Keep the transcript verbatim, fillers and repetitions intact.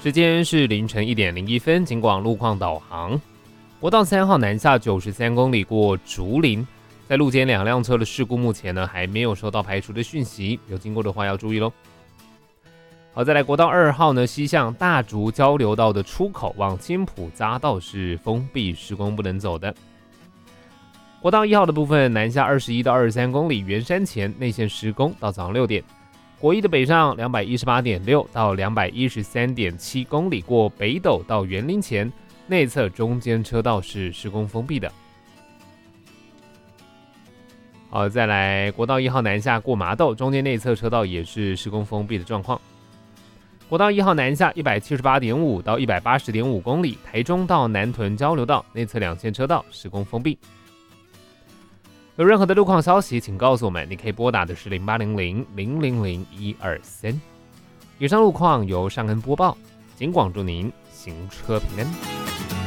时间是凌晨一点零一分，警广路况导航。国道三号南下九十三公里过竹林，在路肩两辆车的事故，目前呢还没有收到排除的讯息，有经过的话要注意喽。好，再来国道二号呢，西向大竹交流道的出口往青埔匝道是封闭施工不能走的。国道一号的部分，南下二十一到二十三公里，圆山前内线施工到早上六点。国一的北上两百一十八点六到两百一十三点七公里，过北斗到园林前内侧中间车道是施工封闭的。好，再来国道一号南下过麻豆，中间内侧车道也是施工封闭的状况。国道一号南下一百七十八点五到一百八十点五公里，台中到南屯交流道内侧两线车道施工封闭。有任何的路况消息，请告诉我们，你可以拨打的是零八零零零零零一二三。以上路况由尚恩播报，警广祝您行车平安。